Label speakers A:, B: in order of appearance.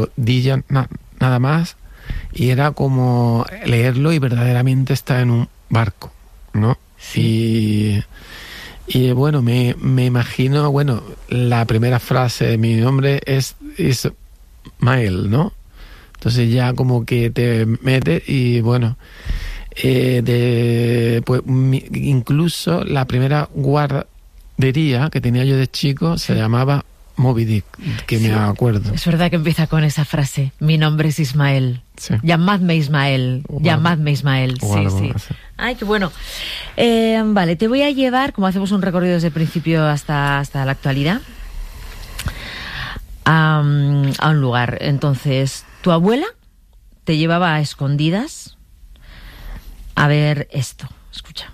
A: rodillas nada más, y era como leerlo y verdaderamente estar en un barco, ¿no? Sí. Y bueno, me imagino, bueno, la primera frase, mi nombre es Ismael, ¿no? Entonces ya como que te metes y bueno, pues incluso la primera guardería que tenía yo de chico se llamaba Moby Dick, que me acuerdo.
B: Es verdad que empieza con esa frase, mi nombre es Ismael.
A: Sí.
B: Llamadme Ismael, llamadme Ismael. Sí. Ay, qué bueno. Vale, te voy a llevar, como hacemos un recorrido desde el principio hasta la actualidad, a un lugar. Entonces, tu abuela te llevaba a escondidas a ver esto. Escucha.